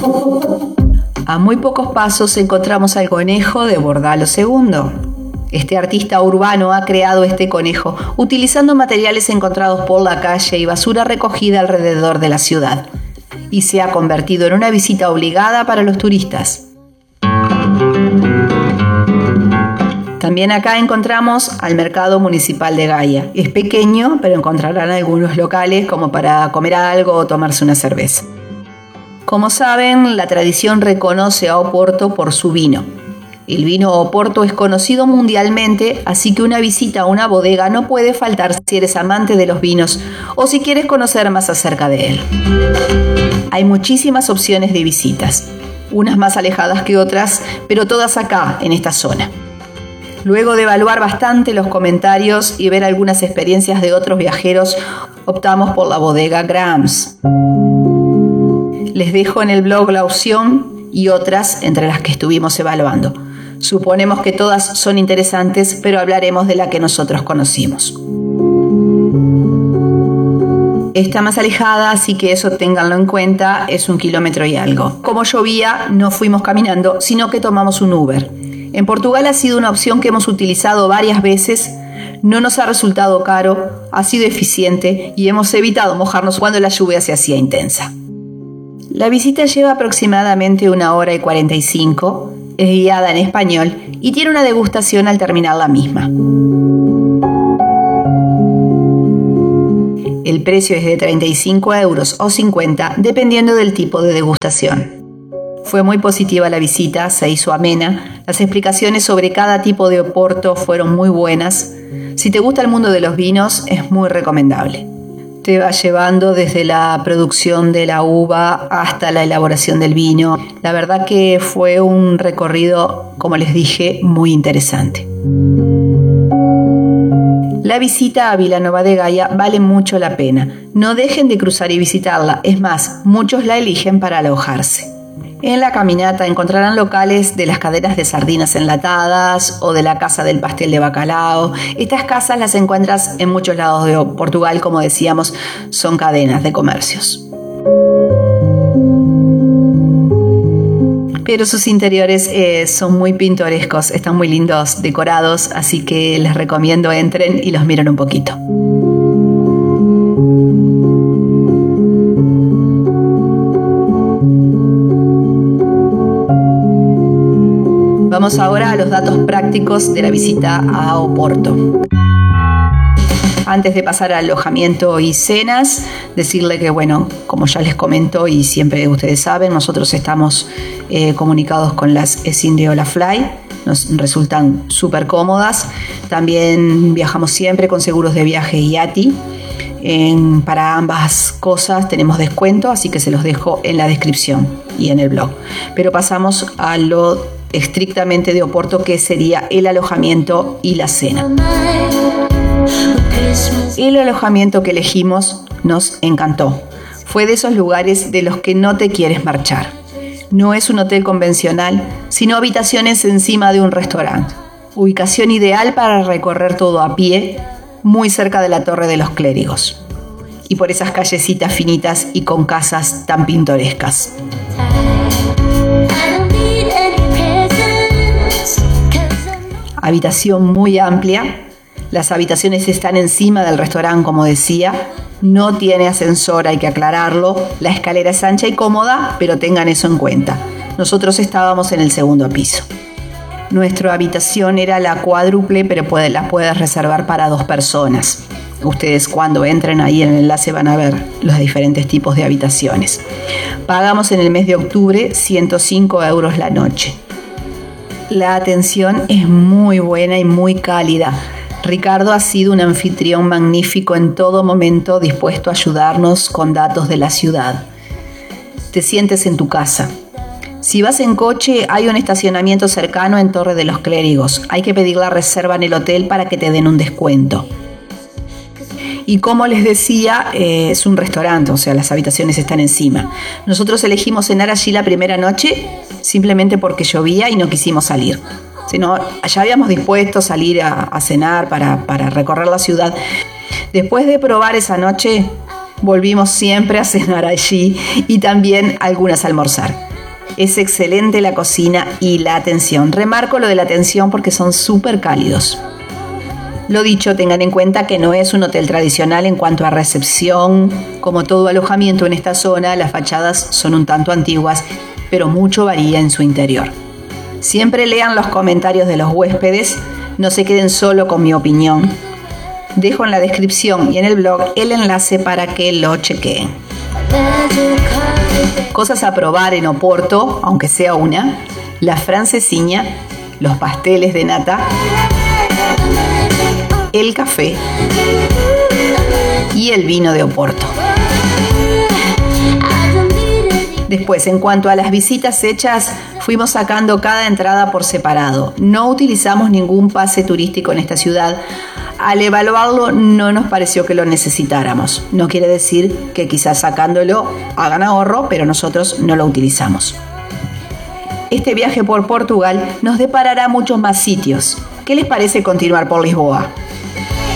A muy pocos pasos encontramos al conejo de Bordalo II. Este artista urbano ha creado este conejo utilizando materiales encontrados por la calle y basura recogida alrededor de la ciudad, y se ha convertido en una visita obligada para los turistas. También acá encontramos al mercado municipal de Gaia. Es pequeño, pero encontrarán algunos locales como para comer algo o tomarse una cerveza. Como saben, la tradición reconoce a Oporto por su vino. El vino Oporto es conocido mundialmente, así que una visita a una bodega no puede faltar si eres amante de los vinos o si quieres conocer más acerca de él. Hay muchísimas opciones de visitas, unas más alejadas que otras, pero todas acá, en esta zona. Luego de evaluar bastante los comentarios y ver algunas experiencias de otros viajeros, optamos por la bodega Grams. Les dejo en el blog la opción y otras entre las que estuvimos evaluando. Suponemos que todas son interesantes, pero hablaremos de la que nosotros conocimos. Está más alejada, así que eso ténganlo en cuenta, es 1 kilómetro y algo. Como llovía, no fuimos caminando, sino que tomamos un Uber. En Portugal ha sido una opción que hemos utilizado varias veces, no nos ha resultado caro, ha sido eficiente y hemos evitado mojarnos cuando la lluvia se hacía intensa. La visita lleva aproximadamente 1 hora y 45, es guiada en español y tiene una degustación al terminar la misma. El precio es de 35 euros o 50, dependiendo del tipo de degustación. Fue muy positiva la visita, se hizo amena, las explicaciones sobre cada tipo de Oporto fueron muy buenas. Si te gusta el mundo de los vinos, es muy recomendable. Te va llevando desde la producción de la uva hasta la elaboración del vino. La verdad que fue un recorrido, como les dije, muy interesante. La visita a Vilanova de Gaia vale mucho la pena. No dejen de cruzar y visitarla. Es más, muchos la eligen para alojarse. En la caminata encontrarán locales de las cadenas de sardinas enlatadas o de la casa del pastel de bacalao. Estas casas las encuentras en muchos lados de Portugal, como decíamos, son cadenas de comercios. Pero sus interiores son muy pintorescos, están muy lindos, decorados, así que les recomiendo entren y los miren un poquito. Vamos ahora a los datos prácticos de la visita a Oporto. Antes de pasar al alojamiento y cenas, decirle que, bueno, como ya les comento y siempre ustedes saben, nosotros estamos comunicados con las Sindeola Fly, nos resultan súper cómodas. También viajamos siempre con seguros de viaje IATI. Para ambas cosas tenemos descuento, así que se los dejo en la descripción y en el blog. Pero pasamos a lo estrictamente de Oporto, que sería el alojamiento y la cena. El alojamiento que elegimos nos encantó. Fue de esos lugares de los que no te quieres marchar. No es un hotel convencional, sino habitaciones encima de un restaurante. Ubicación ideal para recorrer todo a pie, muy cerca de la Torre de los Clérigos. Y por esas callecitas finitas y con casas tan pintorescas. Habitación muy amplia. Las habitaciones están encima del restaurante, como decía. No tiene ascensor, hay que aclararlo. La escalera es ancha y cómoda, pero tengan eso en cuenta. Nosotros estábamos en el segundo piso. Nuestra habitación era la cuádruple, pero la puedes reservar para 2 personas. Ustedes cuando entren ahí en el enlace van a ver los diferentes tipos de habitaciones. Pagamos en el mes de octubre 105 euros la noche. La atención es muy buena y muy cálida. Ricardo ha sido un anfitrión magnífico en todo momento, dispuesto a ayudarnos con datos de la ciudad. Te sientes en tu casa. Si vas en coche, hay un estacionamiento cercano en Torre de los Clérigos. Hay que pedir la reserva en el hotel para que te den un descuento. Y como les decía, es un restaurante, o sea, las habitaciones están encima. Nosotros elegimos cenar allí la primera noche simplemente porque llovía y no quisimos salir. Sino, ya habíamos dispuesto a salir a cenar para recorrer la ciudad. Después de probar esa noche, volvimos siempre a cenar allí y también algunas a almorzar. Es excelente la cocina y la atención. Remarco lo de la atención porque son súper cálidos. Lo dicho, tengan en cuenta que no es un hotel tradicional en cuanto a recepción. Como todo alojamiento en esta zona, las fachadas son un tanto antiguas, pero mucho varía en su interior. Siempre lean los comentarios de los huéspedes, no se queden solo con mi opinión. Dejo en la descripción y en el blog el enlace para que lo chequeen. Cosas a probar en Oporto, aunque sea una: la francesiña, los pasteles de nata, el café y el vino de Oporto. Después, en cuanto a las visitas hechas, fuimos sacando cada entrada por separado. No utilizamos ningún pase turístico en esta ciudad. Al evaluarlo no nos pareció que lo necesitáramos. No quiere decir que quizás sacándolo hagan ahorro, pero nosotros no lo utilizamos. Este viaje por Portugal nos deparará muchos más sitios. ¿Qué les parece continuar por Lisboa?